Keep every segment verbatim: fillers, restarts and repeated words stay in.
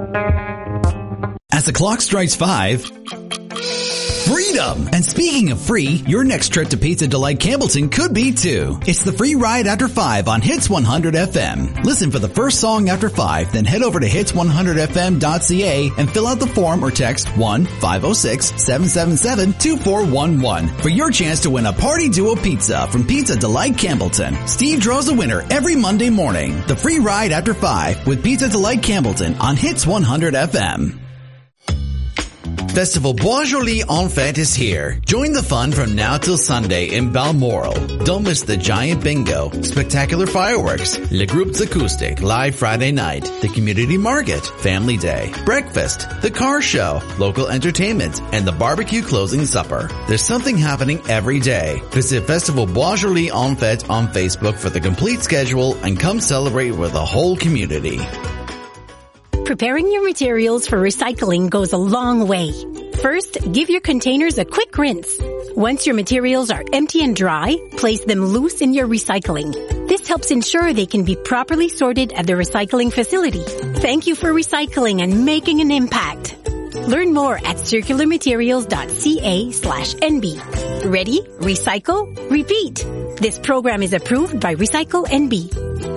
As the clock strikes five, freedom! And speaking of free, your next trip to Pizza Delight Campbellton could be too. It's the free ride after five on Hits one hundred F M. Listen for the first song after five, then head over to hits one hundred f m dot c a and fill out the form or text one five oh six, seven seven seven, two four one one for your chance to win a Party Duo pizza from Pizza Delight Campbellton. Steve draws a winner every Monday morning. The free ride after five with Pizza Delight Campbellton on Hits one hundred F M. Festival Bois Joli en Fête is here. Join the fun from now till Sunday in Balmoral. Don't miss the giant bingo, spectacular fireworks, Le Groupes Acoustic, live Friday night, the community market, family day, breakfast, the car show, local entertainment, and the barbecue closing supper. There's something happening every day. Visit Festival Bois Joli en Fête on Facebook for the complete schedule and come celebrate with the whole community. Preparing your materials for recycling goes a long way. First, give your containers a quick rinse. Once your materials are empty and dry, place them loose in your recycling. This helps ensure they can be properly sorted at the recycling facility. Thank you for recycling and making an impact. Learn more at circularmaterials.ca slash NB. Ready? Recycle? Repeat. This program is approved by Recycle N B.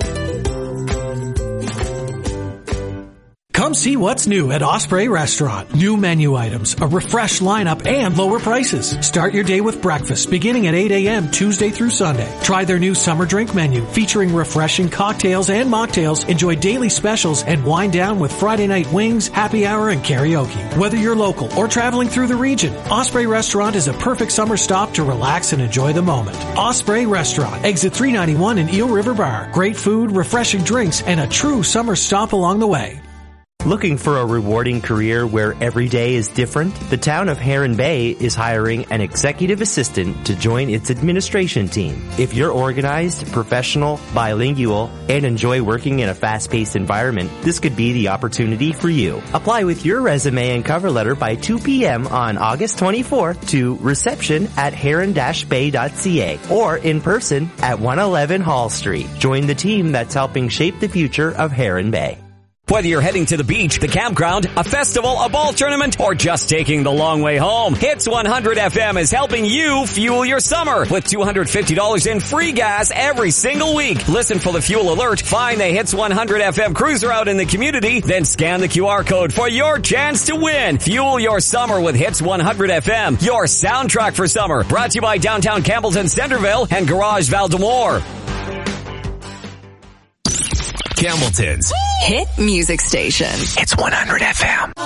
Come see what's new at Osprey Restaurant. New menu items, a refreshed lineup, and lower prices. Start your day with breakfast beginning at eight a.m. Tuesday through Sunday. Try their new summer drink menu featuring refreshing cocktails and mocktails. Enjoy daily specials and wind down with Friday night wings, happy hour, and karaoke. Whether you're local or traveling through the region, Osprey Restaurant is a perfect summer stop to relax and enjoy the moment. Osprey Restaurant, exit three ninety-one in Eel River Bar. Great food, refreshing drinks, and a true summer stop along the way. Looking for a rewarding career where every day is different? The town of Heron Bay is hiring an executive assistant to join its administration team. If you're organized, professional, bilingual, and enjoy working in a fast-paced environment, this could be the opportunity for you. Apply with your resume and cover letter by two p.m. on August twenty-fourth to reception at heron dash bay dot c a or in person at one eleven Hall Street. Join the team that's helping shape the future of Heron Bay. Whether you're heading to the beach, the campground, a festival, a ball tournament, or just taking the long way home, Hits one hundred F M is helping you fuel your summer with two hundred fifty dollars in free gas every single week. Listen for the fuel alert, find the Hits one hundred F M cruiser out in the community, then scan the Q R code for your chance to win. Fuel your summer with Hits one hundred F M, your soundtrack for summer. Brought to you by Downtown Campbellton Centerville and Garage Val-d'Amour. Campbellton's hit music station. It's one hundred F M.